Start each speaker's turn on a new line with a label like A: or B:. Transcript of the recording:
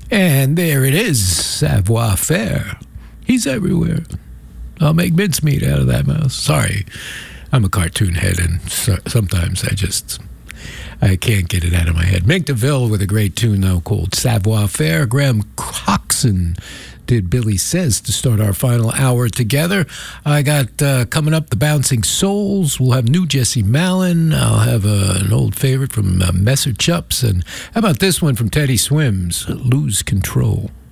A: And there it is, savoir faire. He's everywhere. I'll make mincemeat out of that mouse. Sorry, I'm a cartoon head, and sometimes I can't get it out of my head. Mink DeVille with a great tune, though, called Savoir Faire. Graham Coxon did Billy Says to start our final hour together. I got coming up the Bouncing Souls. We'll have new Jesse Malin. I'll have an old favorite from Messer Chups. And how about this one from Teddy Swims, Lose Control.